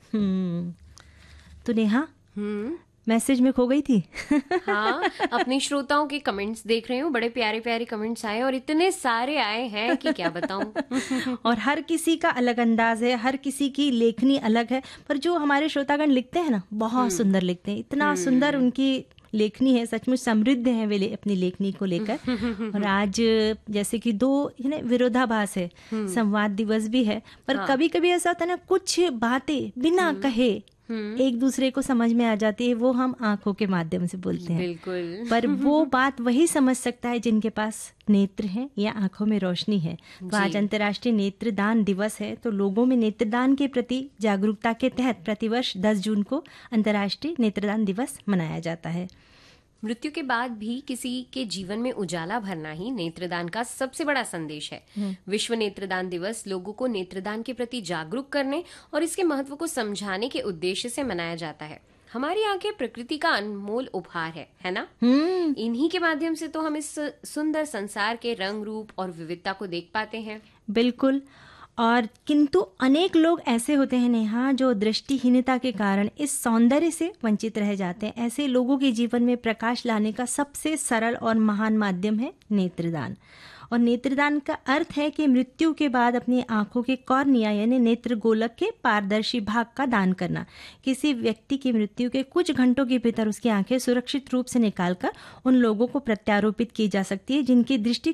तो नेहा, हम्म मैसेज में खो गई थी। हाँ, अपनी श्रोताओं के कमेंट्स देख रही हूँ, बड़े प्यारे प्यारे कमेंट्स आए और इतने सारे आए हैं कि क्या बताऊं। और हर किसी का अलग अंदाज है, हर किसी की लेखनी अलग है, पर जो हमारे श्रोतागण लिखते हैं ना, बहुत सुंदर लिखते हैं। इतना सुंदर उनकी लेखनी है, सचमुच समृद्ध है वे अपनी लेखनी को लेकर। और आज जैसे कि दो विरोधाभास है, संवाद दिवस भी है, पर कभी कभी ऐसा होता है ना, कुछ बातें बिना कहे एक दूसरे को समझ में आ जाती है, वो हम आंखों के माध्यम से बोलते हैं। बिल्कुल। पर वो बात वही समझ सकता है जिनके पास नेत्र हैं या आंखों में रोशनी है। तो आज अंतर्राष्ट्रीय नेत्रदान दिवस है, तो लोगों में नेत्रदान के प्रति जागरूकता के तहत प्रतिवर्ष 10 जून को अंतर्राष्ट्रीय नेत्रदान दिवस मनाया जाता है। मृत्यु के बाद भी किसी के जीवन में उजाला भरना ही नेत्रदान का सबसे बड़ा संदेश है। विश्व नेत्रदान दिवस लोगों को नेत्रदान के प्रति जागरूक करने और इसके महत्व को समझाने के उद्देश्य से मनाया जाता है। हमारी आंखें प्रकृति का अनमोल उपहार है ना? इन्हीं के माध्यम से तो हम इस सुंदर संसार के रंग रूप और विविधता को देख पाते हैं। बिल्कुल। और किंतु अनेक लोग ऐसे होते हैं नेहा, जो दृष्टिहीनता के कारण इस सौंदर्य से वंचित रह जाते हैं। ऐसे लोगों के जीवन में प्रकाश लाने का सबसे सरल और महान माध्यम है नेत्रदान। और नेत्रदान का अर्थ है कि मृत्यु के बाद अपनी आंखों के कॉर्निया यानी नेत्र गोलक के पारदर्शी भाग का दान करना। किसी व्यक्ति की मृत्यु के कुछ घंटों के भीतर उसकी आंखें सुरक्षित रूप से निकालकर उन लोगों को प्रत्यारोपित की जा सकती है जिनकी दृष्टि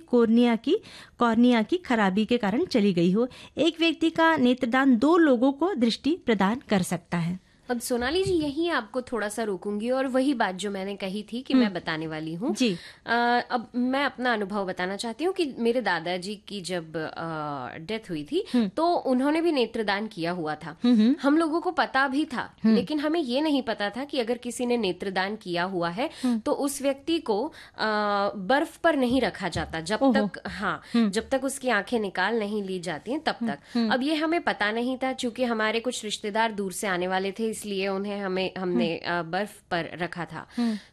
कॉर्निया की खराबी के कारण चली गई हो। एक व्यक्ति का नेत्रदान 2 लोगों को दृष्टि प्रदान कर सकता है। अब सोनाली जी, यही आपको थोड़ा सा रोकूंगी और वही बात जो मैंने कही थी कि मैं बताने वाली हूँ जी। अब मैं अपना अनुभव बताना चाहती हूँ कि मेरे दादाजी की जब डेथ हुई थी तो उन्होंने भी नेत्रदान किया हुआ था। हम लोगों को पता भी था, लेकिन हमें ये नहीं पता था कि अगर किसी ने नेत्रदान किया हुआ है तो उस व्यक्ति को बर्फ पर नहीं रखा जाता जब तक उसकी आंखें निकाल नहीं ली जाती हैं तब तक। अब ये हमें पता नहीं था, चूंकि हमारे कुछ रिश्तेदार दूर से आने वाले थे, इसलिए हमने बर्फ पर रखा था।